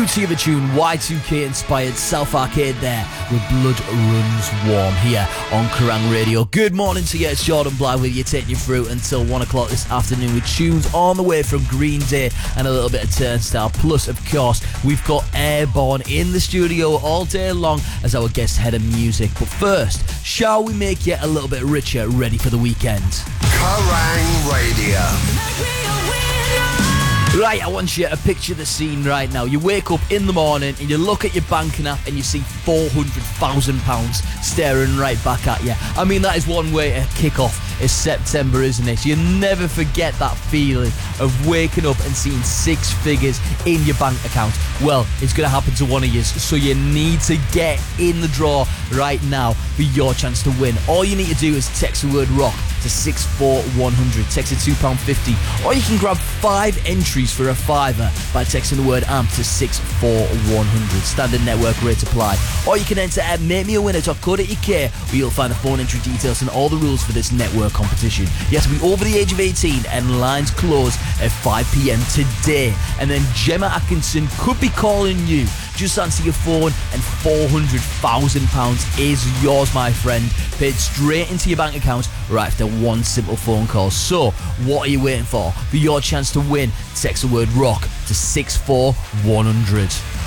Beauty of a tune, Y2K inspired Self Arcade there with Blood Runs Warm here on Kerrang Radio. Good morning to you, it's Jordan Blythe with you, taking you through until 1 o'clock this afternoon with tunes on the way from Green Day and a little bit of Turnstile. Plus, of course, we've got Airborne in the studio all day long as our guest head of music. But first, shall we make you a little bit richer, ready for the weekend? Kerrang Radio. Right, I want you to picture the scene right now. You wake up in the morning and you look at your banking app and you see £400,000 staring right back at you. I mean, that is one way to kick off is September, isn't it? You never forget that feeling of waking up and seeing six figures in your bank account. Well, it's going to happen to one of you, so you need to get in the draw right now for your chance to win. All you need to do is text the word ROCK to 64100. Text it £2.50, or you can grab 5 entries for a £5 by texting the word AMP to 64100. Standard network rate apply. Or you can enter at makemeawinner.co.uk, where you'll find the phone entry details and all the rules for this network competition. You have to be over the age of 18 and lines close at 5 p.m. today. And then Gemma Atkinson could be calling you. Just answer your phone and £400,000 is yours, my friend. Paid straight into your bank account right after one simple phone call. So, what are you waiting for? For your chance to win, text the word ROCK to 64100.